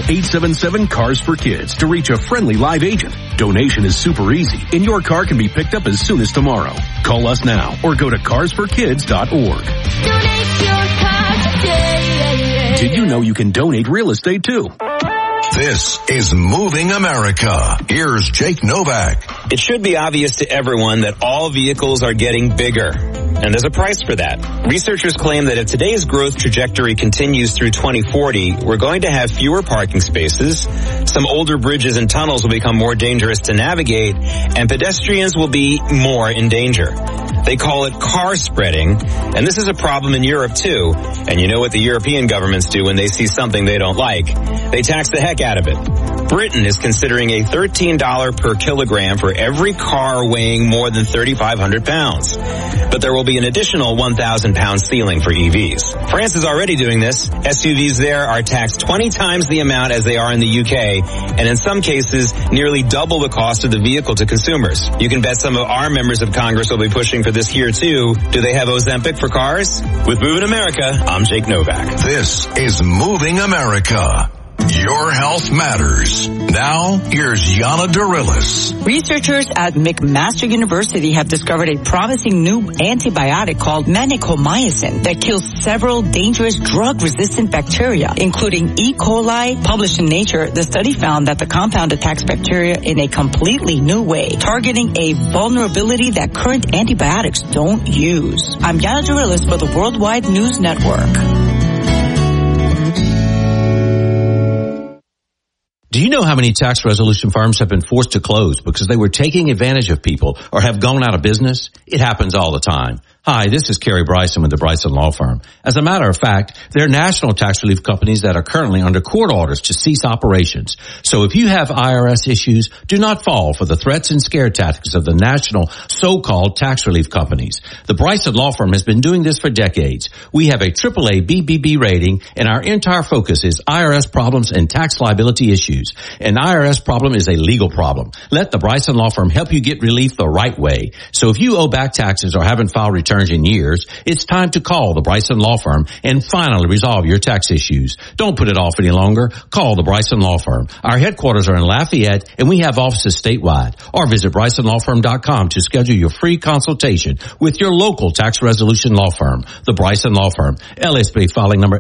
877-CARS-FOR-KIDS to reach a friendly live agent. Donation is super easy, and your car can be picked up as soon as tomorrow. Call us now or go to carsforkids.org. Donate your car today. Did you know you can donate real estate too? This is Moving America. Here's Jake Novak. It should be obvious to everyone that all vehicles are getting bigger, and there's a price for that. Researchers claim that if today's growth trajectory continues through 2040, we're going to have fewer parking spaces, some older bridges and tunnels will become more dangerous to navigate, and pedestrians will be more in danger. They call it car spreading, and this is a problem in Europe too. And you know what the European governments do when they see something they don't like? They tax the heck out of it. Britain is considering a $13 per kilogram for every car weighing more than 3,500 pounds. But there will be an additional 1,000 pound ceiling for EVs. France is already doing this. SUVs there are taxed 20 times the amount as they are in the UK, and in some cases, nearly double the cost of the vehicle to consumers. You can bet some of our members of Congress will be pushing for this here too. Do they have Ozempic for cars? With Moving America, I'm Jake Novak. This is Moving America. Your health matters. Now, here's Yana Dorilis. Researchers at McMaster University have discovered a promising new antibiotic called vancomycin that kills several dangerous drug-resistant bacteria, including E. coli. Published in Nature, the study found that the compound attacks bacteria in a completely new way, targeting a vulnerability that current antibiotics don't use. I'm Yana Dorilis for the Worldwide News Network. Do you know how many tax resolution firms have been forced to close because they were taking advantage of people or have gone out of business? It happens all the time. Hi, this is Kerry Bryson with the Bryson Law Firm. As a matter of fact, there are national tax relief companies that are currently under court orders to cease operations. So if you have IRS issues, do not fall for the threats and scare tactics of the national so-called tax relief companies. The Bryson Law Firm has been doing this for decades. We have a AAA BBB rating, and our entire focus is IRS problems and tax liability issues. An IRS problem is a legal problem. Let the Bryson Law Firm help you get relief the right way. So if you owe back taxes or haven't filed returns in years, it's time to call the Bryson Law Firm and finally resolve your tax issues. Don't put it off any longer. Call the Bryson Law Firm. Our headquarters are in Lafayette, and we have offices statewide. Or visit BrysonLawFirm.com to schedule your free consultation with your local tax resolution law firm. The Bryson Law Firm. LSB filing number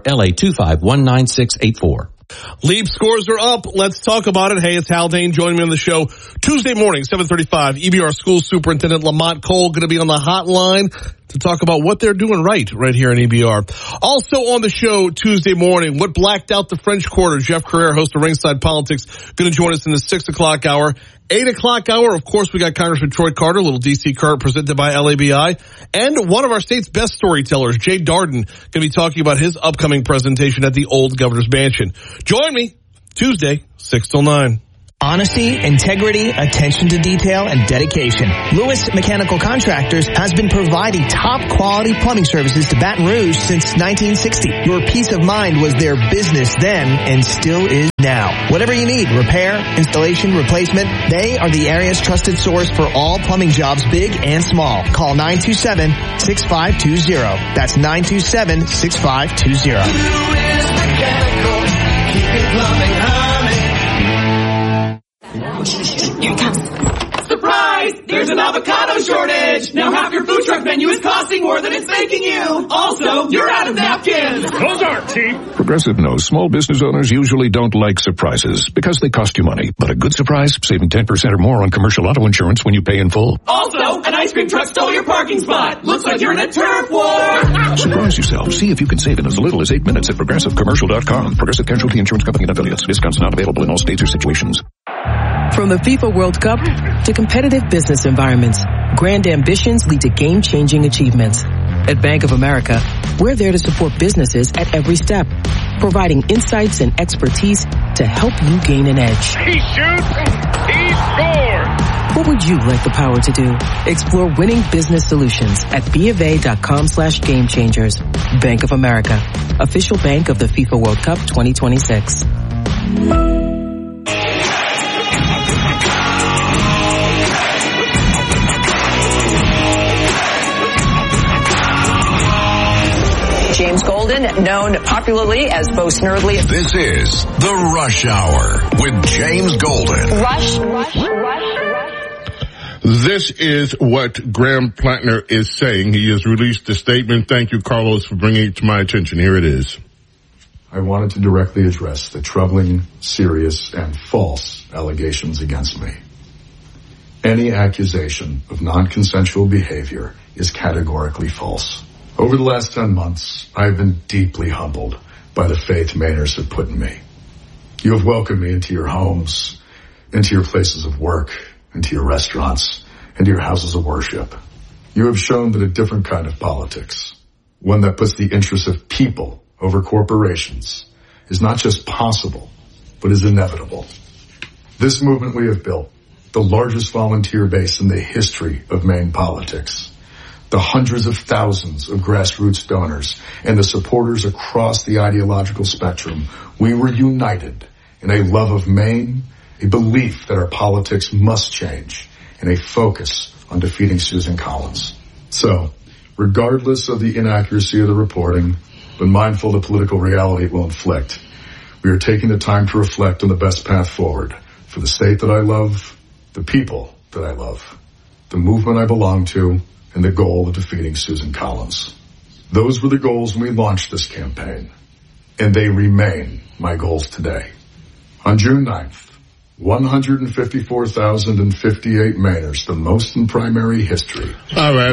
LA2519684. Leap scores are up. Let's talk about it. Hey, it's Hal Dane joining me on the show Tuesday morning, 7:35. EBR School Superintendent Lamont Cole going to be on the hotline to talk about what they're doing right here in EBR. Also on the show Tuesday morning, what blacked out the French Quarter. Jeff Carrere, host of Ringside Politics, going to join us in the 6 o'clock hour. 8 o'clock hour, of course, we got Congressman Troy Carter, little DC Cart presented by LABI, and one of our state's best storytellers, Jay Darden, going to be talking about his upcoming presentation at the Old Governor's Mansion. Join me Tuesday, 6 till 9. Honesty, integrity, attention to detail, and dedication. Lewis Mechanical Contractors has been providing top quality plumbing services to Baton Rouge since 1960. Your peace of mind was their business then and still is now. Whatever you need, repair, installation, replacement, they are the area's trusted source for all plumbing jobs, big and small. Call 927-6520. That's 927-6520. Lewis Mechanical, keeping plumbing humming. Here it comes. Surprise! There's an avocado shortage! Now half your food truck menu is costing more than it's making you! Also, you're out of napkins! Those aren't cheap! Progressive knows small business owners usually don't like surprises because they cost you money. But a good surprise, saving 10% or more on commercial auto insurance when you pay in full. Also, an ice cream truck stole your parking spot! Looks like you're in a turf war! Surprise yourself. See if you can save in as little as 8 minutes at ProgressiveCommercial.com. Progressive Casualty Insurance Company and Affiliates. Discounts not available in all states or situations. From the FIFA World Cup to competitive business environments, grand ambitions lead to game-changing achievements. At Bank of America, we're there to support businesses at every step, providing insights and expertise to help you gain an edge. He shoots, he scores! What would you like the power to do? Explore winning business solutions at BofA.com/gamechangers. Bank of America, official bank of the FIFA World Cup 2026. James Golden, known popularly as Bo Snerdley. This is The Rush Hour with James Golden. Rush. This is what Graham Plattner is saying. He has released a statement. Thank you, Carlos, for bringing it to my attention. Here it is. I wanted to directly address the troubling, serious, and false allegations against me. Any accusation of non-consensual behavior is categorically false. Over the last 10 months, I have been deeply humbled by the faith Mainers have put in me. You have welcomed me into your homes, into your places of work, into your restaurants, into your houses of worship. You have shown that a different kind of politics, one that puts the interests of people over corporations, is not just possible, but is inevitable. This movement we have built, the largest volunteer base in the history of Maine politics, the hundreds of thousands of grassroots donors, and the supporters across the ideological spectrum, we were united in a love of Maine, a belief that our politics must change, and a focus on defeating Susan Collins. So, regardless of the inaccuracy of the reporting, but mindful of the political reality it will inflict, we are taking the time to reflect on the best path forward for the state that I love, the people that I love, the movement I belong to, and the goal of defeating Susan Collins. Those were the goals when we launched this campaign, and they remain my goals today. On June 9th, 154,058 Mainers, the most in primary history. All right.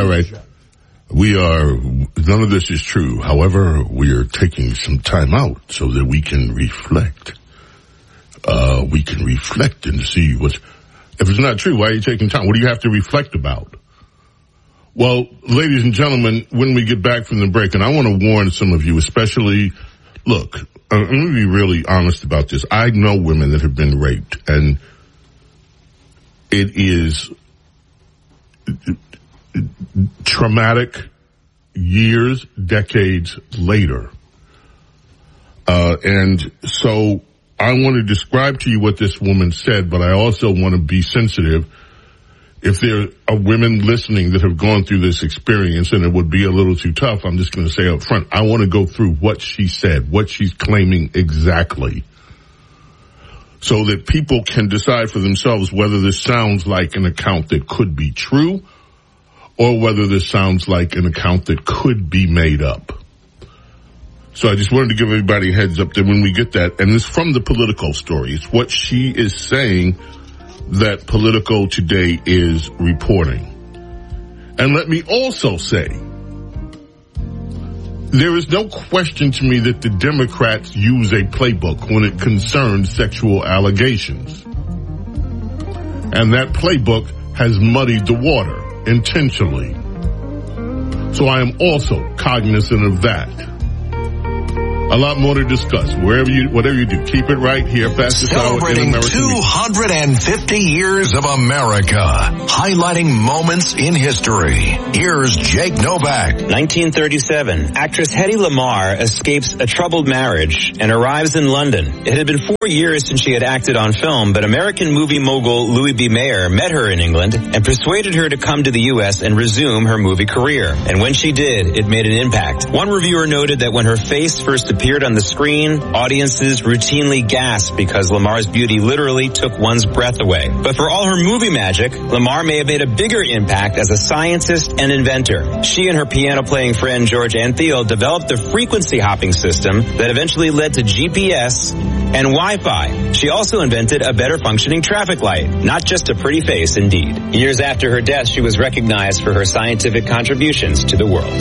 None of this is true. However, we are taking some time out so that we can reflect. We can reflect and see if it's not true, why are you taking time? What do you have to reflect about? Well, ladies and gentlemen, when we get back from the break, and I want to warn some of you, especially, look, I'm going to be really honest about this. I know women that have been raped, and it is traumatic years, decades later. And so I want to describe to you what this woman said, but I also want to be sensitive. If there are women listening that have gone through this experience and it would be a little too tough, I'm just going to say up front, I want to go through what she said, what she's claiming exactly, so that people can decide for themselves whether this sounds like an account that could be true or whether this sounds like an account that could be made up. So I just wanted to give everybody a heads up that when we get that, and it's from the Politico story, it's what she is saying that Politico today is reporting. And let me also say, there is no question to me that the Democrats use a playbook when it concerns sexual allegations. And that playbook has muddied the water intentionally. So I am also cognizant of that. A lot more to discuss. Whatever you do, keep it right here. Fastest hour in American 250 years of America, highlighting moments in history. Here's Jake Novak. 1937, actress Hedy Lamarr escapes a troubled marriage and arrives in London. It had been 4 years since she had acted on film, but American movie mogul Louis B. Mayer met her in England and persuaded her to come to the U.S. and resume her movie career. And when she did, it made an impact. One reviewer noted that when her face first appeared on the screen, audiences routinely gasped because Lamar's beauty literally took one's breath away. But for all her movie magic, Lamarr may have made a bigger impact as a scientist and inventor. She and her piano-playing friend George Antheil developed a frequency hopping system that eventually led to GPS and Wi-Fi. She also invented a better functioning traffic light. Not just a pretty face, indeed. Years after her death, she was recognized for her scientific contributions to the world.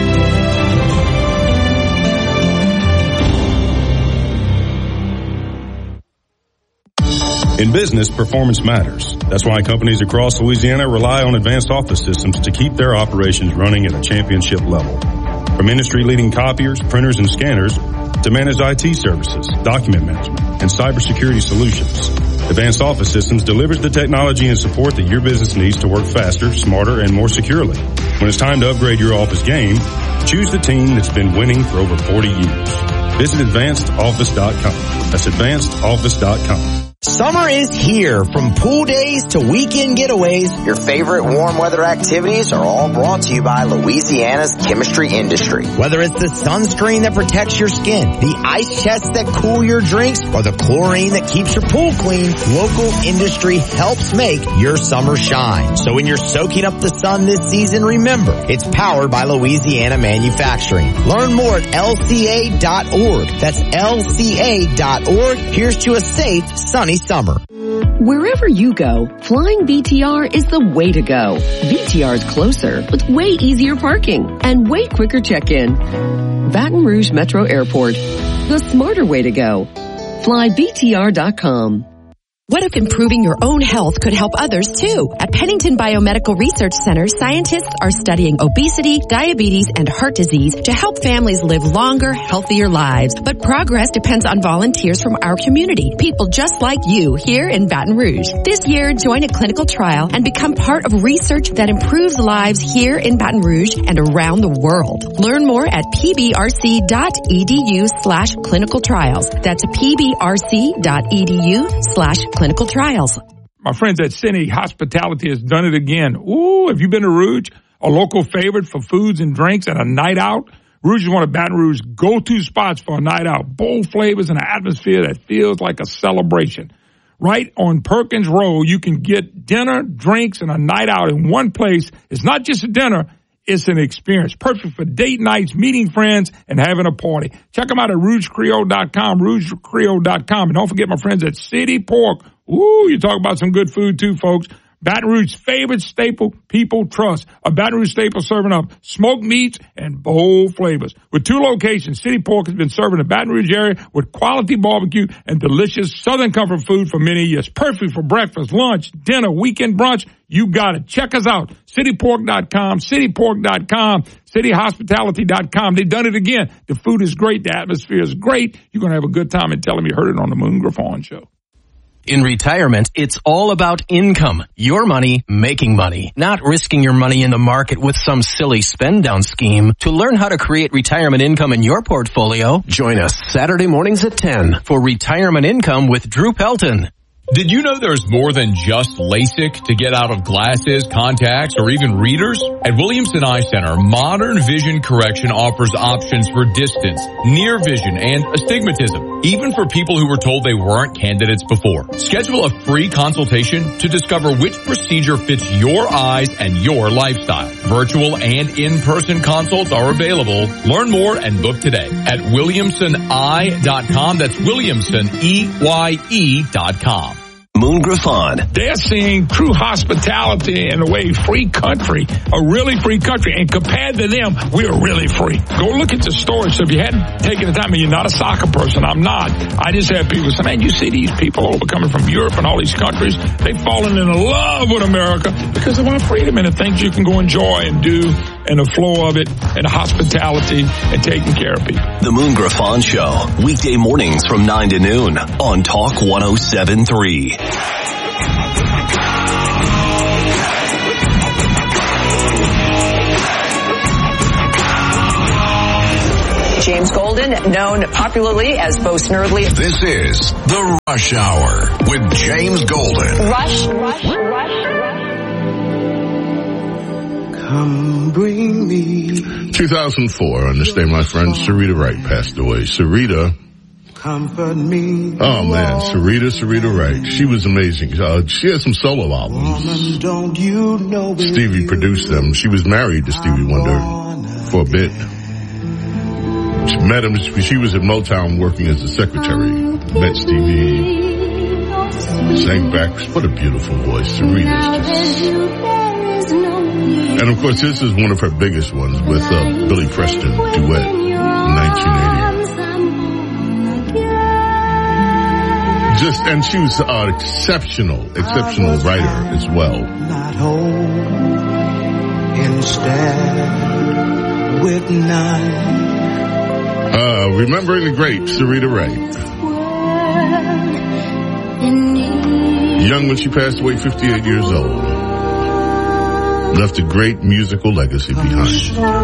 In business, performance matters. That's why companies across Louisiana rely on Advanced Office Systems to keep their operations running at a championship level. From industry-leading copiers, printers, and scanners to managed IT services, document management, and cybersecurity solutions, Advanced Office Systems delivers the technology and support that your business needs to work faster, smarter, and more securely. When it's time to upgrade your office game, choose the team that's been winning for over 40 years. Visit AdvancedOffice.com. That's AdvancedOffice.com. Summer is here. From pool days to weekend getaways, your favorite warm weather activities are all brought to you by Louisiana's chemistry industry. Whether it's the sunscreen that protects your skin, the ice chests that cool your drinks, or the chlorine that keeps your pool clean, local industry helps make your summer shine. So when you're soaking up the sun this season, remember, it's powered by Louisiana Manufacturing. Learn more at lca.org. That's lca.org. Here's to a safe, sunny summer. Wherever you go, flying BTR is the way to go. BTR is closer with way easier parking and way quicker check-in. Baton Rouge Metro Airport, the smarter way to go. FlyBTR.com. What if improving your own health could help others too? At Pennington Biomedical Research Center, scientists are studying obesity, diabetes, and heart disease to help families live longer, healthier lives. But progress depends on volunteers from our community, people just like you here in Baton Rouge. This year, join a clinical trial and become part of research that improves lives here in Baton Rouge and around the world. Learn more at pbrc.edu/clinical trials. That's pbrc.edu/clinical trials. My friends at Cine Hospitality has done it again. Ooh, have you been to Rouge? A local favorite for foods and drinks and a night out? Rouge is one of Baton Rouge's go-to spots for a night out. Bold flavors and an atmosphere that feels like a celebration. Right on Perkins Road, you can get dinner, drinks, and a night out in one place. It's not just a dinner. It's an experience. Perfect for date nights, meeting friends, and having a party. Check them out at RougeCreole.com, RougeCreole.com. And don't forget my friends at City Pork. Ooh, you talk about some good food too, folks. Baton Rouge's favorite staple people trust. A Baton Rouge staple serving up smoked meats and bold flavors. With 2 locations, City Pork has been serving the Baton Rouge area with quality barbecue and delicious Southern comfort food for many years. Perfect for breakfast, lunch, dinner, weekend brunch. You got it. Check us out. CityPork.com, CityPork.com, CityHospitality.com. They've done it again. The food is great. The atmosphere is great. You're going to have a good time and tell them you heard it on the Moon Griffon Show. In retirement, it's all about income. Your money making money, not risking your money in the market with some silly spend down scheme. To learn how to create retirement income in your portfolio, join us Saturday mornings at 10 for Retirement Income with Drew Pelton. Did you know there's more than just LASIK to get out of glasses, contacts, or even readers? At Williamson Eye Center, Modern Vision Correction offers options for distance, near vision, and astigmatism, even for people who were told they weren't candidates before. Schedule a free consultation to discover which procedure fits your eyes and your lifestyle. Virtual and in-person consults are available. Learn more and book today at WilliamsonEye.com. That's WilliamsonEye.com. Moon Griffon. They're seeing true hospitality in a way, free country, a really free country. And compared to them, we're really free. Go look at the stores. So if you hadn't taken the time, and you're not a soccer person, I'm not. I just have people say, man, you see these people over coming from Europe and all these countries. They've fallen in love with America because they want freedom and the things you can go enjoy and do and the flow of it and hospitality and taking care of people. The Moon Griffon Show, weekday mornings from 9 to noon on Talk 107.3. James Golden, known popularly as Bo Snerdley. This is The Rush Hour with James Golden. Rush. Come bring me. 2004, on this day, my friend Sarita Wright passed away. Sarita. Comfort me. Oh man, Sarita Wright. She was amazing. She had some solo albums. Woman, don't you know Stevie produced them. She was married to Stevie Wonder for a bit. She met him. She was at Motown working as a secretary. Met Stevie. Sang back. What a beautiful voice. Sarita's. And of course, this is one of her biggest ones with Billy Preston duet in 1980. And she was an exceptional writer as well. Not hold instead with night. Remembering the great Sarita Wright. Young when she passed away, 58 years old. Left a great musical legacy behind.